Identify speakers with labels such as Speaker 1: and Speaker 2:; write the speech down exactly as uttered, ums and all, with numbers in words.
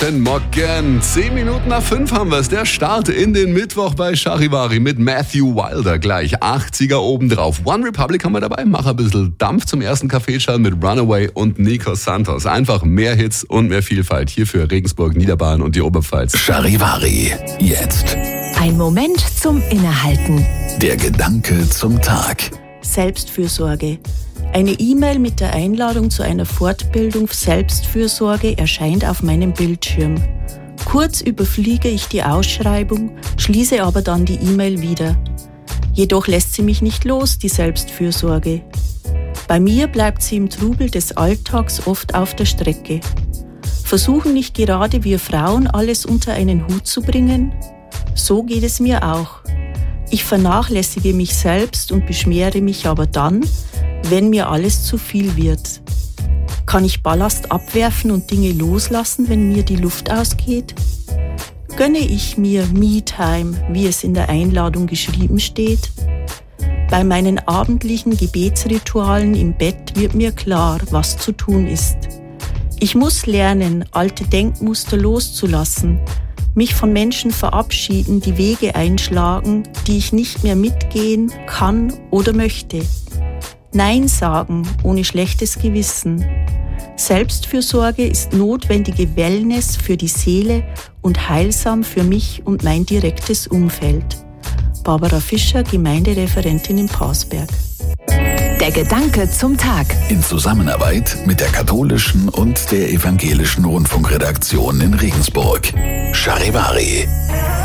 Speaker 1: Guten Morgen. Zehn Minuten nach fünf haben wir es. Der Start in den Mittwoch bei Charivari mit Matthew Wilder. Gleich achtziger obendrauf. One Republic haben wir dabei. Mach ein bisschen Dampf zum ersten Kaffeeschall mit Runaway und Nico Santos. Einfach mehr Hits und mehr Vielfalt. Hier für Regensburg, Niederbayern und die Oberpfalz.
Speaker 2: Charivari. Jetzt.
Speaker 3: Ein Moment zum Innehalten.
Speaker 2: Der Gedanke zum Tag.
Speaker 4: Selbstfürsorge. Eine E-Mail mit der Einladung zu einer Fortbildung Selbstfürsorge erscheint auf meinem Bildschirm. Kurz überfliege ich die Ausschreibung, schließe aber dann die E-Mail wieder. Jedoch lässt sie mich nicht los, die Selbstfürsorge. Bei mir bleibt sie im Trubel des Alltags oft auf der Strecke. Versuchen nicht gerade wir Frauen alles unter einen Hut zu bringen? So geht es mir auch. Ich vernachlässige mich selbst und beschwere mich aber dann, wenn mir alles zu viel wird. Kann ich Ballast abwerfen und Dinge loslassen, wenn mir die Luft ausgeht? Gönne ich mir Me-Time, wie es in der Einladung geschrieben steht? Bei meinen abendlichen Gebetsritualen im Bett wird mir klar, was zu tun ist. Ich muss lernen, alte Denkmuster loszulassen, mich von Menschen verabschieden, die Wege einschlagen, die ich nicht mehr mitgehen kann oder möchte. Nein sagen ohne schlechtes Gewissen. Selbstfürsorge ist notwendige Wellness für die Seele und heilsam für mich und mein direktes Umfeld. Barbara Fischer, Gemeindereferentin in Pausberg.
Speaker 3: Der Gedanke zum Tag.
Speaker 2: In Zusammenarbeit mit der katholischen und der evangelischen Rundfunkredaktion in Regensburg. Charivari.